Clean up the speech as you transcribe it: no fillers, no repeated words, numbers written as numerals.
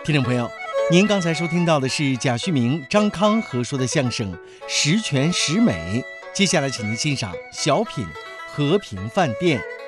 听众朋友，您刚才收听到的是贾旭明、张康合说的相声《十全十美》，接下来请您欣赏小品《和平饭店》。